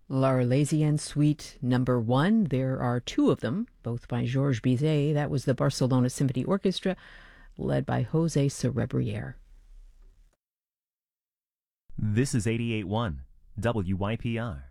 L'Arlésienne Suite Number 1. There are two of them, both by Georges Bizet. That was the Barcelona Symphony Orchestra, led by José Cerebriere. This is 88.1 WYPR.